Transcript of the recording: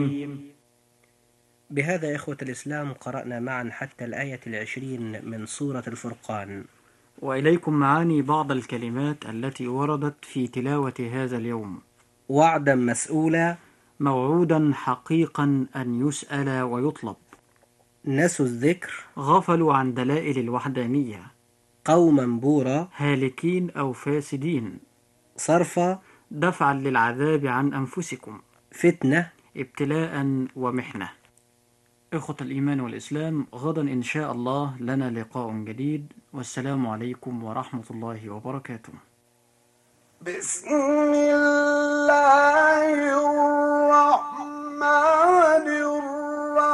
بهذا يا إخوة الإسلام قرأنا معا حتى الآية 20 من سورة الفرقان. وإليكم معاني بعض الكلمات التي وردت في تلاوة هذا اليوم. وعدا مسؤولا، موعودا حقيقا أن يسأل ويطلب. نسوا الذكر، غفلوا عن دلائل الوحدانية. قوما بورا، هالكين أو فاسدين. صرفا، دفعا للعذاب عن أنفسكم. فتنة، ابتلاء ومحنة. إخوة الإيمان والإسلام، غدا إن شاء الله لنا لقاء جديد، والسلام عليكم ورحمة الله وبركاته. بسم الله الرحمن